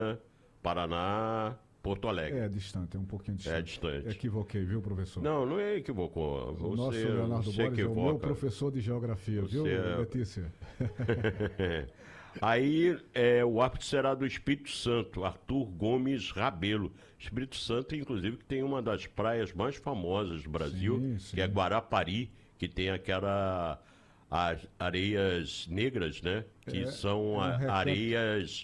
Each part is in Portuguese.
Paraná, Porto Alegre. É distante, é um pouquinho distante. É distante. Equivoquei, viu, professor? Não, não é equivocou. O nosso Leonardo Borges é o meu professor de geografia, viu, Letícia? Aí o árbitro será do Espírito Santo, Arthur Gomes Rabelo. Espírito Santo, inclusive, que tem uma das praias mais famosas do Brasil, sim. que é Guarapari, que tem as areias negras, né? Que são areias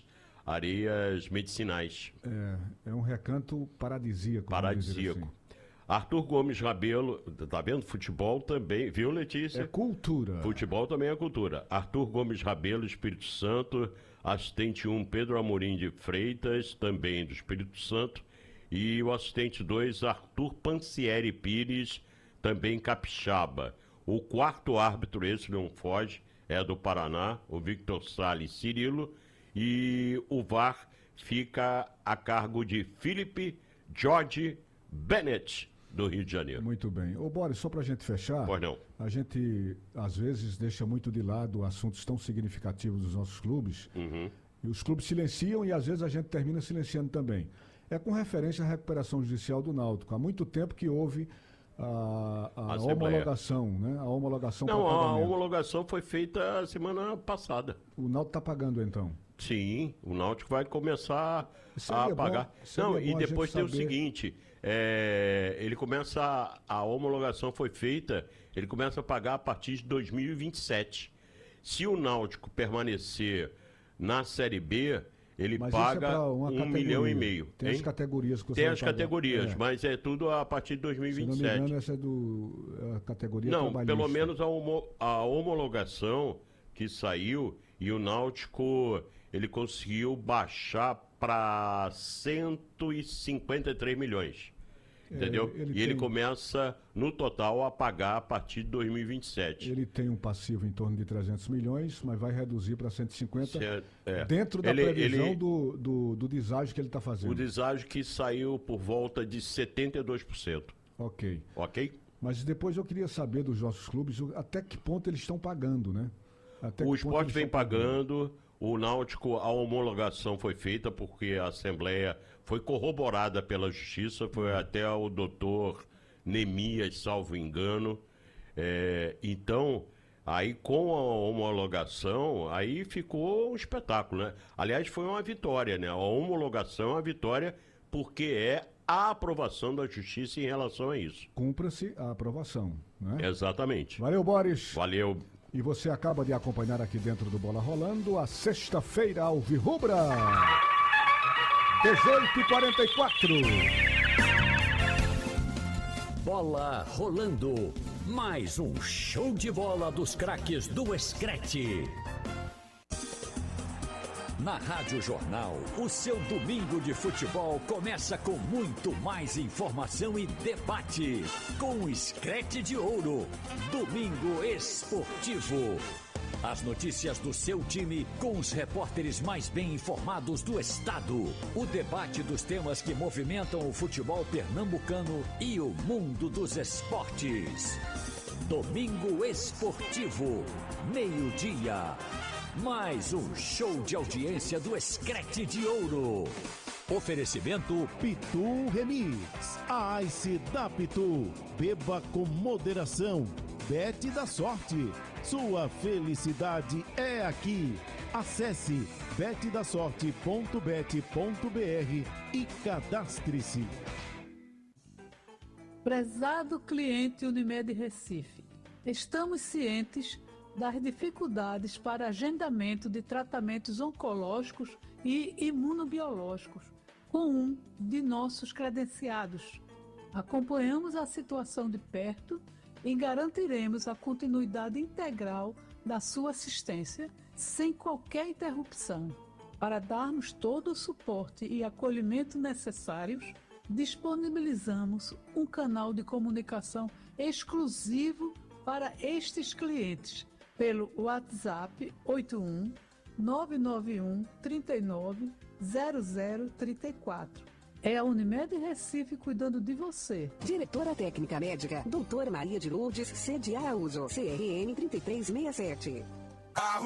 medicinais. É um recanto paradisíaco. Paradisíaco. Assim. Arthur Gomes Rabelo, tá vendo? Futebol também, viu, Letícia? É cultura. Futebol também é cultura. Arthur Gomes Rabelo, Espírito Santo. Assistente 1, Pedro Amorim de Freitas, também do Espírito Santo. E o assistente 2, Arthur Pancieri Pires, também capixaba. O quarto árbitro, esse não foge, é do Paraná, o Victor Salles Cirilo. E o VAR fica a cargo de Felipe George Bennett, do Rio de Janeiro. Muito bem. Ô Boris, só pra gente fechar, Pois não. A gente às vezes deixa muito de lado assuntos tão significativos dos nossos clubes, e os clubes silenciam e às vezes a gente termina silenciando também. É com referência à recuperação judicial do Náutico. Há muito tempo que houve a homologação, né? A homologação. Não, a homologação foi feita semana passada. O Náutico está pagando então? Sim, o Náutico vai começar a pagar. Não, e depois tem o seguinte, ele começa, a homologação foi feita, ele começa a pagar a partir de 2027. Se o Náutico permanecer na Série B, ele paga 1,5 milhão. Tem as categorias que você Tem as categorias, mas é tudo a partir de 2027. Se não me engano, essa é a categoria trabalhista. Não, pelo menos a homologação que saiu, e o Náutico ele conseguiu baixar para 153 milhões. Entendeu? Ele começa, no total, a pagar a partir de 2027. Ele tem um passivo em torno de 300 milhões, mas vai reduzir para 150 dentro da previsão do deságio que ele está fazendo. O deságio que saiu por volta de 72%. Ok. Ok? Mas depois eu queria saber dos nossos clubes até que ponto eles estão pagando, né? O Sport vem pagando. O Náutico, a homologação foi feita porque a Assembleia foi corroborada pela Justiça, foi até o doutor Nemias, salvo engano. Então, aí com a homologação, aí ficou um espetáculo, né? Aliás, foi uma vitória, né? A homologação é uma vitória porque é a aprovação da Justiça em relação a isso. Cumpra-se a aprovação, né? Exatamente. Valeu, Boris. Valeu. E você acaba de acompanhar aqui dentro do Bola Rolando a sexta-feira alvirrubra, 18h44. Bola Rolando, mais um show de bola dos craques do Screte. Na Rádio Jornal, o seu domingo de futebol começa com muito mais informação e debate. Com o Screte de Ouro, Domingo Esportivo. As notícias do seu time com os repórteres mais bem informados do estado. O debate dos temas que movimentam o futebol pernambucano e o mundo dos esportes. Domingo Esportivo, meio-dia. Mais um show de audiência do Screte de Ouro. Oferecimento Pitu Remix. A Ice da Pitu. Beba com moderação. Bet da Sorte. Sua felicidade é aqui. Acesse betdasorte.bet.br e cadastre-se. Prezado cliente Unimed Recife, estamos cientes das dificuldades para agendamento de tratamentos oncológicos e imunobiológicos com um de nossos credenciados. Acompanhamos a situação de perto e garantiremos a continuidade integral da sua assistência sem qualquer interrupção. Para darmos todo o suporte e acolhimento necessários, disponibilizamos um canal de comunicação exclusivo para estes clientes pelo WhatsApp 81 991 39 0034. É a Unimed Recife cuidando de você. Diretora Técnica Médica, doutora Maria de Lourdes Cede Araújo, CRN 3367.